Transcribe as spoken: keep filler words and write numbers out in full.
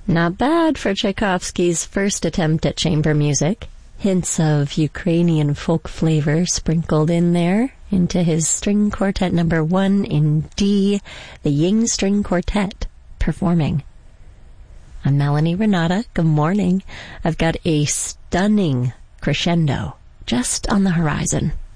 Not bad for Tchaikovsky's first attempt at chamber music. Hints of Ukrainian folk flavor sprinkled in there into his string quartet number one in D, the Ying String Quartet, performing. I'm Melanie Renata. Good morning. I've got a stunning crescendo just on the horizon.